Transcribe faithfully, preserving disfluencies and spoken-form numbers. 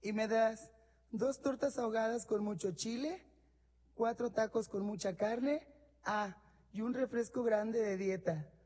Y me das dos tortas ahogadas con mucho chile, cuatro tacos con mucha carne, ah, y un refresco grande de dieta.